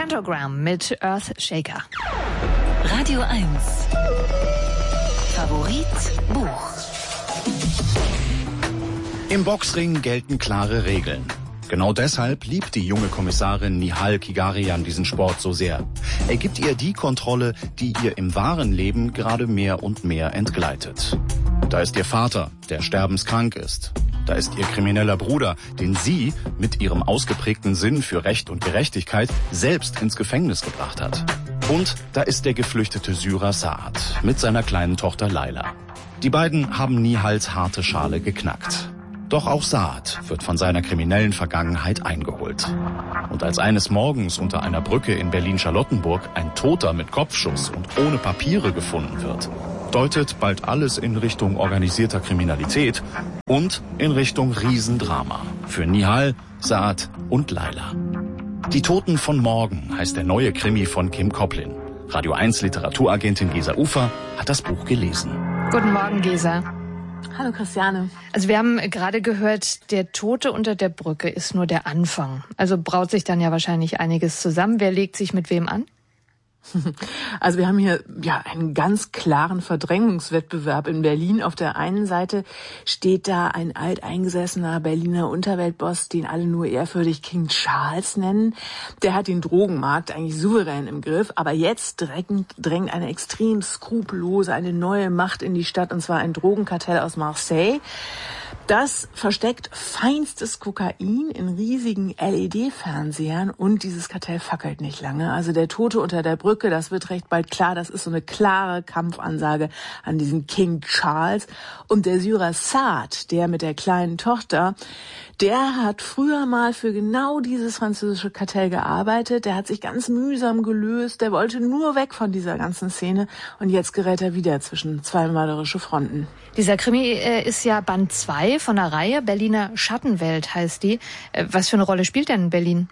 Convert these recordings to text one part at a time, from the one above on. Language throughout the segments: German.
Pentagram mit Earthshaker. Radio 1. Favorit Buch. Im Boxring gelten klare Regeln. Genau deshalb liebt die junge Kommissarin Nihal Kigarian diesen Sport so sehr. Er gibt ihr die Kontrolle, die ihr im wahren Leben gerade mehr und mehr entgleitet. Da ist ihr Vater, der sterbenskrank ist. Da ist ihr krimineller Bruder, den sie mit ihrem ausgeprägten Sinn für Recht und Gerechtigkeit selbst ins Gefängnis gebracht hat. Und da ist der geflüchtete Syrer Saad mit seiner kleinen Tochter Laila. Die beiden haben Nihals harte Schale geknackt. Doch auch Saad wird von seiner kriminellen Vergangenheit eingeholt. Und als eines Morgens unter einer Brücke in Berlin-Charlottenburg ein Toter mit Kopfschuss und ohne Papiere gefunden wird, deutet bald alles in Richtung organisierter Kriminalität und in Richtung Riesendrama für Nihal, Saad und Laila. Die Toten von morgen heißt der neue Krimi von Kim Koplin. Radio 1 Literaturagentin Gesa Ufer hat das Buch gelesen. Guten Morgen, Gesa. Hallo Christiane. Also wir haben gerade gehört, der Tote unter der Brücke ist nur der Anfang. Also braut sich dann ja wahrscheinlich einiges zusammen. Wer legt sich mit wem an? Also wir haben hier einen ganz klaren Verdrängungswettbewerb in Berlin. Auf der einen Seite steht da ein alteingesessener Berliner Unterweltboss, den alle nur ehrfürchtig King Charles nennen. Der hat den Drogenmarkt eigentlich souverän im Griff, aber jetzt drängt eine extrem skrupellose, eine neue Macht in die Stadt, und zwar ein Drogenkartell aus Marseille. Das versteckt feinstes Kokain in riesigen LED-Fernsehern, und dieses Kartell fackelt nicht lange. Also der Tote unter der Brücke, das wird recht bald klar, das ist so eine klare Kampfansage an diesen King Charles. Und der Syrer Saad, der mit der kleinen Tochter, der hat früher mal für genau dieses französische Kartell gearbeitet. Der hat sich ganz mühsam gelöst. Der wollte nur weg von dieser ganzen Szene. Und jetzt gerät er wieder zwischen zwei mörderische Fronten. Dieser Krimi ist ja Band 2 von der Reihe. Berliner Schattenwelt heißt die. Was für eine Rolle spielt denn Berlin?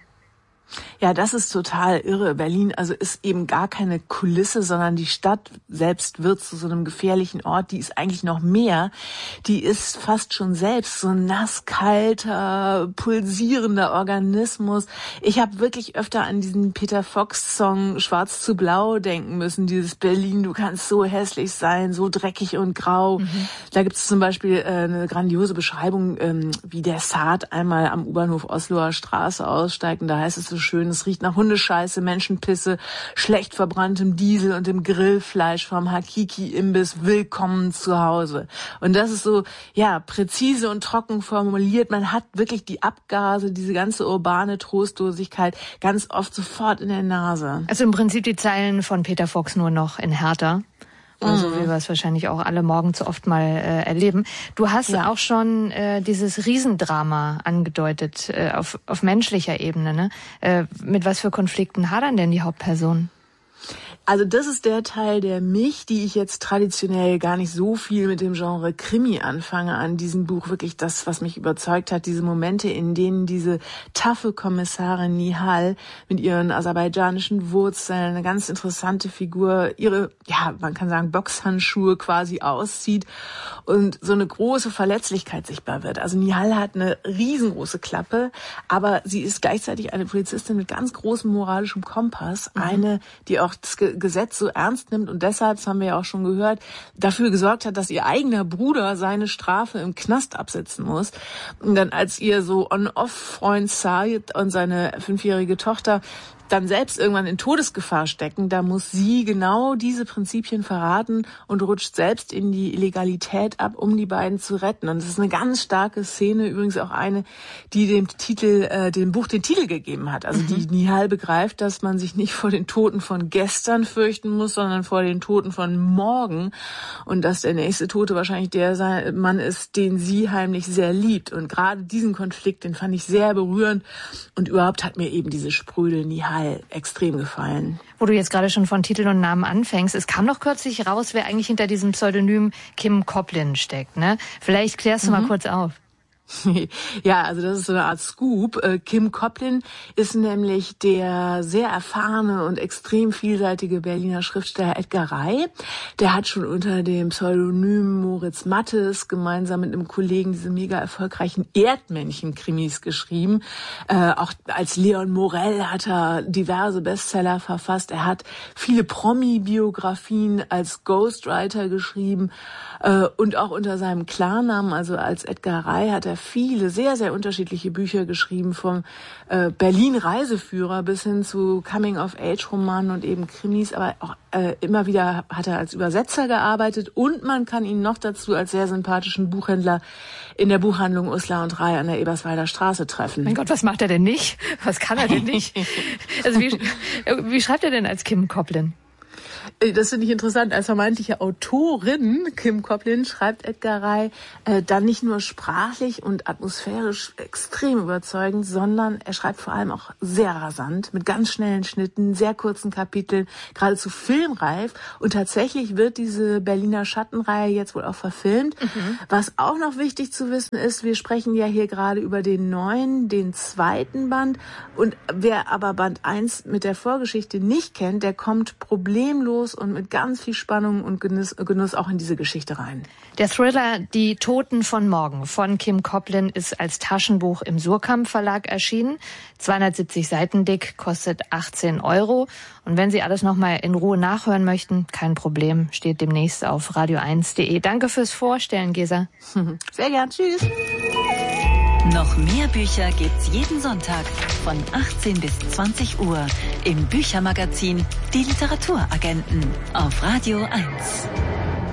Ja, das ist total irre. Berlin also ist eben gar keine Kulisse, sondern die Stadt selbst wird zu so einem gefährlichen Ort. Die ist eigentlich noch mehr. Die ist fast schon selbst so ein nasskalter, pulsierender Organismus. Ich habe wirklich öfter an diesen Peter Fox-Song Schwarz zu Blau denken müssen. Dieses Berlin, du kannst so hässlich sein, so dreckig und grau. Da gibt es zum Beispiel eine grandiose Beschreibung, wie der Saad einmal am U-Bahnhof Osloer Straße aussteigt. Und da heißt es so schön, es riecht nach Hundescheiße, Menschenpisse, schlecht verbranntem Diesel und dem Grillfleisch vom Hakiki-Imbiss. Willkommen zu Hause. Und das ist so, präzise und trocken formuliert. Man hat wirklich die Abgase, diese ganze urbane Trostlosigkeit ganz oft sofort in der Nase. Also im Prinzip die Zeilen von Peter Fox nur noch in härter. Oder so wie wir es wahrscheinlich auch alle morgen zu oft mal erleben. Du hast auch schon dieses Riesendrama angedeutet, auf menschlicher Ebene. Ne? Mit was für Konflikten hadern denn die Hauptpersonen? Also das ist der Teil, die ich jetzt traditionell gar nicht so viel mit dem Genre Krimi anfange, an diesem Buch wirklich das, was mich überzeugt hat, diese Momente, in denen diese taffe Kommissarin Nihal mit ihren aserbaidschanischen Wurzeln, eine ganz interessante Figur, ihre, man kann sagen, Boxhandschuhe quasi auszieht und so eine große Verletzlichkeit sichtbar wird. Also Nihal hat eine riesengroße Klappe, aber sie ist gleichzeitig eine Polizistin mit ganz großem moralischem Kompass, eine, die auch das Gesetz so ernst nimmt und deshalb, das haben wir ja auch schon gehört, dafür gesorgt hat, dass ihr eigener Bruder seine Strafe im Knast absitzen muss. Und dann als ihr so On-Off-Freund Said und seine 5-jährige Tochter dann selbst irgendwann in Todesgefahr stecken, da muss sie genau diese Prinzipien verraten und rutscht selbst in die Illegalität ab, um die beiden zu retten. Und es ist eine ganz starke Szene, übrigens auch eine, die dem Buch den Titel gegeben hat. Also die Nihal begreift, dass man sich nicht vor den Toten von gestern fürchten muss, sondern vor den Toten von morgen. Und dass der nächste Tote wahrscheinlich der Mann ist, den sie heimlich sehr liebt. Und gerade diesen Konflikt, den fand ich sehr berührend. Und überhaupt hat mir eben diese spröde Nihal extrem gefallen. Wo du jetzt gerade schon von Titel und Namen anfängst, es kam doch kürzlich raus, wer eigentlich hinter diesem Pseudonym Kim Koplin steckt, ne? Vielleicht klärst du mal kurz auf. Ja, also das ist so eine Art Scoop. Kim Koplin ist nämlich der sehr erfahrene und extrem vielseitige Berliner Schriftsteller Edgar Rey. Der hat schon unter dem Pseudonym Moritz Mattes gemeinsam mit einem Kollegen diese mega erfolgreichen Erdmännchen-Krimis geschrieben. Auch als Leon Morell hat er diverse Bestseller verfasst. Er hat viele Promi-Biografien als Ghostwriter geschrieben. Und auch unter seinem Klarnamen, also als Edgar Rey, hat er viele sehr, sehr unterschiedliche Bücher geschrieben, vom Berlin-Reiseführer bis hin zu Coming-of-Age-Romanen und eben Krimis, aber auch immer wieder hat er als Übersetzer gearbeitet und man kann ihn noch dazu als sehr sympathischen Buchhändler in der Buchhandlung Uslar und Rey an der Eberswalder Straße treffen. Mein Gott, was macht er denn nicht? Was kann er denn nicht? Also wie schreibt er denn als Kim Koplin? Das finde ich interessant. Als vermeintliche Autorin, Kim Koplin, schreibt Edgar Rey dann nicht nur sprachlich und atmosphärisch extrem überzeugend, sondern er schreibt vor allem auch sehr rasant, mit ganz schnellen Schnitten, sehr kurzen Kapiteln, geradezu filmreif. Und tatsächlich wird diese Berliner Schattenreihe jetzt wohl auch verfilmt. Was auch noch wichtig zu wissen ist, wir sprechen ja hier gerade über den zweiten Band. Und wer aber Band 1 mit der Vorgeschichte nicht kennt, der kommt problemlos und mit ganz viel Spannung und Genuss auch in diese Geschichte rein. Der Thriller Die Toten von morgen von Kim Koplin ist als Taschenbuch im Surkamp Verlag erschienen. 270 Seiten dick, kostet 18 €. Und wenn Sie alles nochmal in Ruhe nachhören möchten, kein Problem, steht demnächst auf radio1.de. Danke fürs Vorstellen, Gesa. Sehr gern, tschüss. Noch mehr Bücher gibt's jeden Sonntag von 18 bis 20 Uhr im Büchermagazin Die Literaturagenten auf Radio 1.